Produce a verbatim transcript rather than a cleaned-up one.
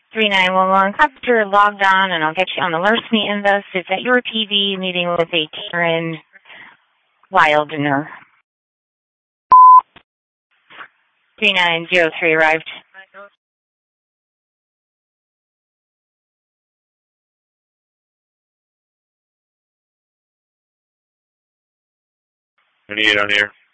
three nine one one, Copter logged on, and I'll get you on the Larceny Invest. It's at your T V meeting with a Karen Wildner. three nine zero three arrived. twenty-eight on here.